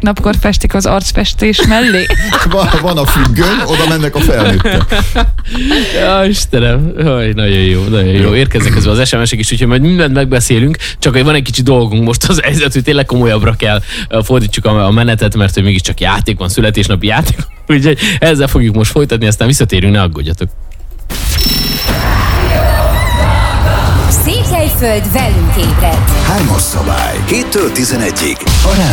gyereknapkor festik az arcfestés mellé. Van a függöny, oda mennek a felnőttek. Ja, Istenem, nagyon jó. Érkeznek közben az SMS-ek is, úgyhogy majd mindent megbeszélünk, csak hogy van egy kicsi dolgunk most az helyzet, hogy tényleg komolyabbra kell fordítsuk a menetet, mert hogy mégiscsak játék van, születésnapi játék, úgyhogy ezzel fogjuk most folytatni, aztán visszatérünk, ne aggódjatok. Székelyföld velünk ébred. 3-as szabály. 7-től 11-ig. A